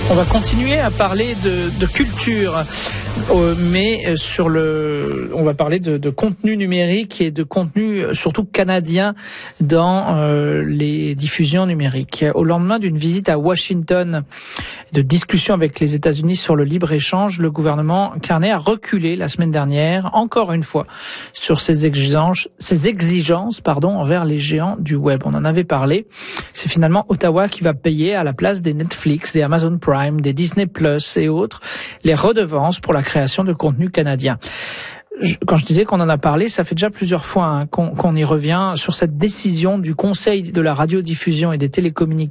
On va continuer à parler de culture, mais on va parler de contenu numérique et de contenu surtout canadien dans les diffusions numériques. Au lendemain d'une visite à Washington, de discussions avec les États-Unis sur le libre-échange, le gouvernement Carney a reculé la semaine dernière, encore une fois, sur ses exigences envers les géants du web. On en avait parlé. C'est finalement Ottawa qui va payer à la place des Netflix, des Amazon Prime, des Disney Plus et autres, les redevances pour la création de contenu canadien. Quand je disais qu'on en a parlé, ça fait déjà plusieurs fois qu'on y revient sur cette décision du Conseil de la radiodiffusion et des télécommunications